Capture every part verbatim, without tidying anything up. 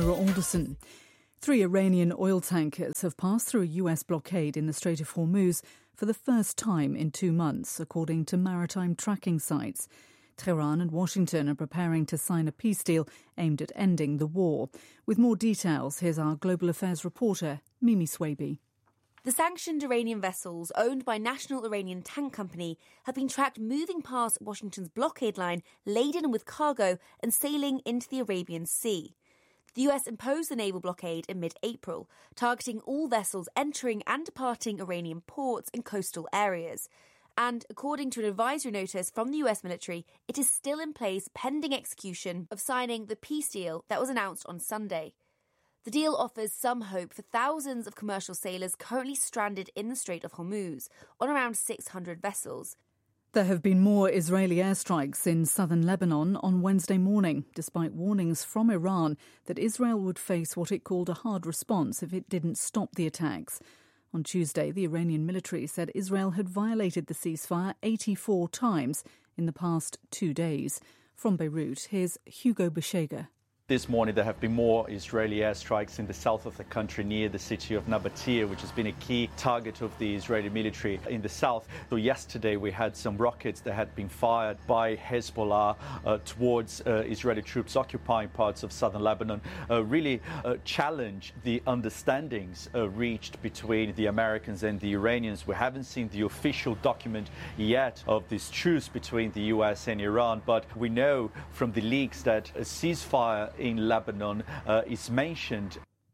Laura Alderson. Three Iranian oil tankers have passed through a U S blockade in the Strait of Hormuz for the first time in two months, according to maritime tracking sites. Tehran and Washington are preparing to sign a peace deal aimed at ending the war. With more details, here's our Global Affairs reporter, Mimi Swaby. The sanctioned Iranian vessels, owned by National Iranian Tank Company, have been tracked moving past Washington's blockade line, laden with cargo and sailing into the Arabian Sea. The U S imposed the naval blockade in mid-April, targeting all vessels entering and departing Iranian ports and coastal areas. And according to an advisory notice from the U S military, it is still in place pending execution of signing the peace deal that was announced on Sunday. The deal offers some hope for thousands of commercial sailors currently stranded in the Strait of Hormuz, on around six hundred vessels. There have been more Israeli airstrikes in southern Lebanon on Wednesday morning, despite warnings from Iran that Israel would face what it called a hard response if it didn't stop the attacks. On Tuesday, the Iranian military said Israel had violated the ceasefire eighty-four times in the past two days. From Beirut, here's Hugo Beshega. This morning there have been more Israeli airstrikes in the south of the country near the city of Nabatea, which has been a key target of the Israeli military in the south. So yesterday we had some rockets that had been fired by Hezbollah uh, towards uh, Israeli troops occupying parts of southern Lebanon, uh, really uh, challenge the understandings uh, reached between the Americans and the Iranians. We haven't seen the official document yet of this truce between the U S and Iran, but we know from the leaks that a ceasefire in Lebanon uh, is mentioned.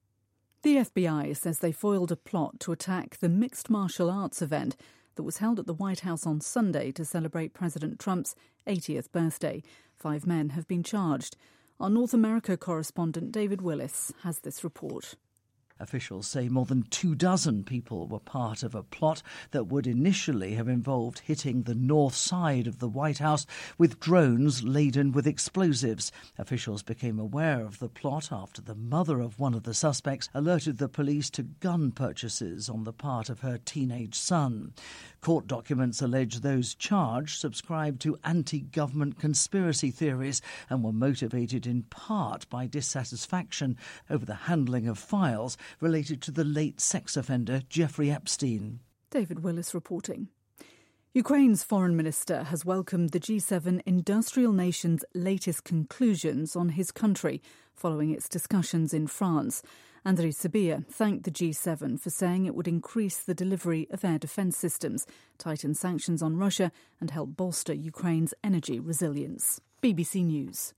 The F B I says they foiled a plot to attack the mixed martial arts event that was held at the White House on Sunday to celebrate President Trump's eightieth birthday. Five men have been charged. Our North America correspondent David Willis has this report. Officials say more than two dozen people were part of a plot that would initially have involved hitting the north side of the White House with drones laden with explosives. Officials became aware of the plot after the mother of one of the suspects alerted the police to gun purchases on the part of her teenage son. Court documents allege those charged subscribed to anti-government conspiracy theories and were motivated in part by dissatisfaction over the handling of files related to the late sex offender Jeffrey Epstein. David Willis reporting. Ukraine's foreign minister has welcomed the G seven industrial nation's latest conclusions on his country following its discussions in France. Andriy Sybiha thanked the G seven for saying it would increase the delivery of air defence systems, tighten sanctions on Russia and help bolster Ukraine's energy resilience. B B C News.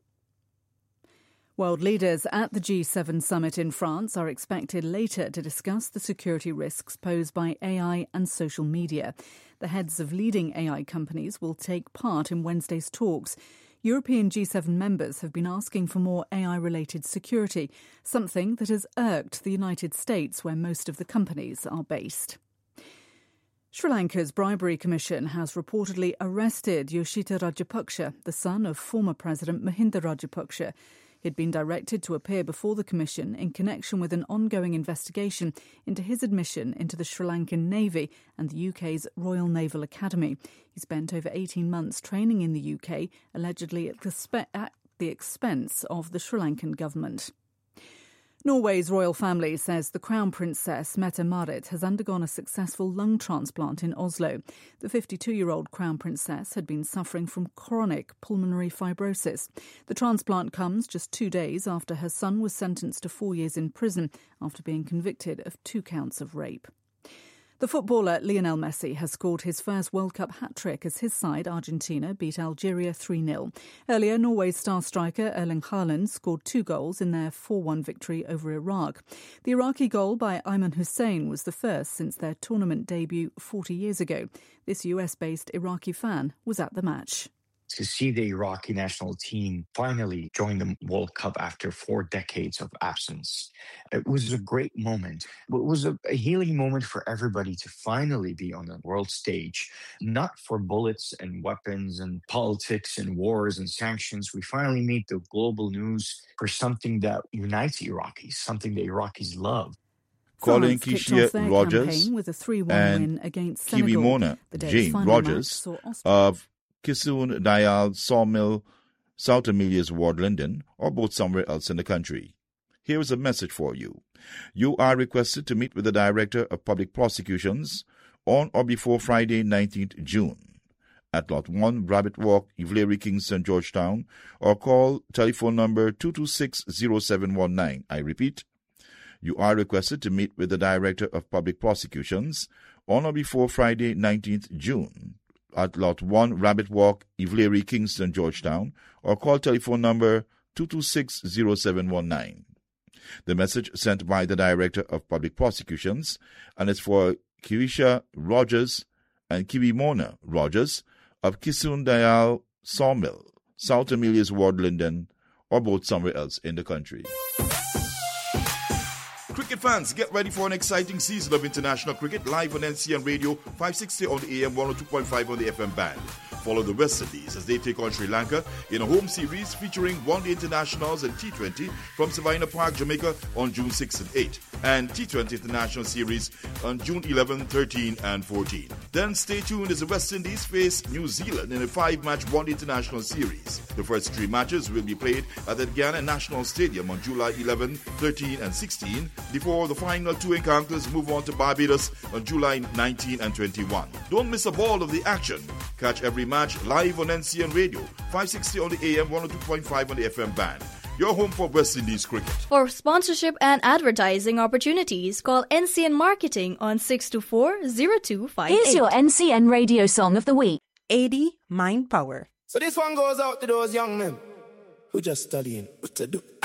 World leaders at the G seven summit in France are expected later to discuss the security risks posed by A I and social media. The heads of leading A I companies will take part in Wednesday's talks. European G seven members have been asking for more A I-related security, something that has irked the United States, where most of the companies are based. Sri Lanka's Bribery Commission has reportedly arrested Yoshita Rajapaksa, the son of former President Mahinda Rajapaksa. He'd been directed to appear before the Commission in connection with an ongoing investigation into his admission into the Sri Lankan Navy and the U K's Royal Naval Academy. He spent over eighteen months training in the U K, allegedly at the, spe- at the expense of the Sri Lankan government. Norway's royal family says the Crown Princess Mette-Marit has undergone a successful lung transplant in Oslo. The fifty-two-year-old Crown Princess had been suffering from chronic pulmonary fibrosis. The transplant comes just two days after her son was sentenced to four years in prison after being convicted of two counts of rape. The footballer Lionel Messi has scored his first World Cup hat-trick as his side, Argentina, beat Algeria three nil. Earlier, Norway's star striker Erling Haaland scored two goals in their four one victory over Iraq. The Iraqi goal by Ayman Hussein was the first since their tournament debut forty years ago. This U S-based Iraqi fan was at the match. To see the Iraqi national team finally join the World Cup after four decades of absence. It was a great moment. It was a, a healing moment for everybody to finally be on the world stage, not for bullets and weapons and politics and wars and sanctions. We finally meet the global news for something that unites Iraqis, something that Iraqis love. Calling Keisha Rogers with a three one win against Kiwi Mona Jane Rogers of Kissoon Dayal Sawmill, South Amelia's Ward, Linden, or both somewhere else in the country. here is a message for you. You are requested to meet with the Director of Public Prosecutions on or before Friday, nineteenth of June, at Lot one, Rabbit Walk, Ivleary, Kingston, Georgetown, or call telephone number two two six zero seven one nine. I repeat, you are requested to meet with the Director of Public Prosecutions on or before Friday, nineteenth of June, at Lot one, Rabbit Walk, Ivleary, Kingston, Georgetown, or call telephone number two two six zero seven one nine. The message sent by the Director of Public Prosecutions, and it's for Kiwisha Rogers and Kiwimona Rogers of Kisun Dayal Sawmill, South Amelia's Ward, Linden, or both somewhere else in the country. Cricket fans, get ready for an exciting season of international cricket live on N C N Radio, five sixty on the A M, one oh two point five on the F M band. Follow the West Indies as they take on Sri Lanka in a home series featuring one-day internationals and T twenty from Savannah Park, Jamaica on June sixth and eighth, and T twenty International Series on June eleventh, thirteenth and fourteenth. Then stay tuned as the West Indies face New Zealand in a five-match one-day international series. The first three matches will be played at the Guyana National Stadium on July eleventh, thirteenth and sixteenth, before the final two encounters move on to Barbados on July nineteenth and twenty-first. Don't miss a ball of the action. Catch every match live on N C N Radio, five sixty on the A M, one oh two point five on the F M band. Your home for West Indies cricket. For sponsorship and advertising opportunities, call N C N Marketing on six two four, zero two five eight. Here's your N C N Radio Song of the Week. eighty Mind Power. So this one goes out to those young men who just studying what to do.